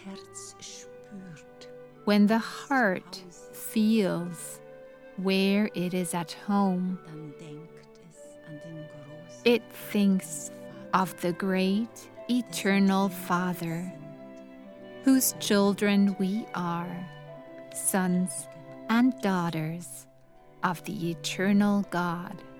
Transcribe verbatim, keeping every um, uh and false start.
When the heart feels where it is at home, it thinks of the great eternal Father, whose children we are, sons and daughters of the eternal God.